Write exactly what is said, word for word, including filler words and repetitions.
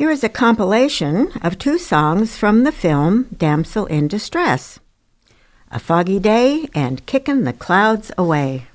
Here is a compilation of two songs from the film Damsel in Distress, A Foggy Day and Kickin' the Clouds Away.